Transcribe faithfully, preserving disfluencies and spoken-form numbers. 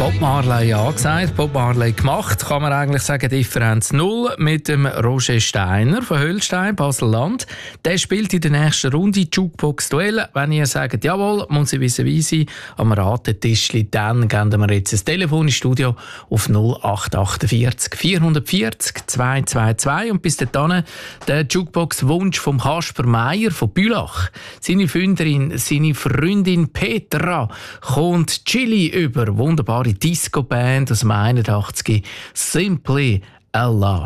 Bob Marley angesagt, Bob Marley gemacht, kann man eigentlich sagen, Differenz null mit dem Roger Steiner von Höllstein, Basel-Land. Der spielt in der nächsten Runde Jukebox-Duell. Wenn ihr sagt, jawohl, muss ich wissen, wie sie am Ratetischli, dann geben wir jetzt ein Telefon ins Studio auf null acht achtundvierzig vierhundertvierzig zweihundertzweiundzwanzig und bis dahin der Jukebox-Wunsch vom Kasper Meier von Bülach. Seine Freundin, seine Freundin Petra kommt Chili über, wunderbare Disco-Band aus dem einundachtziger, Simply a Love.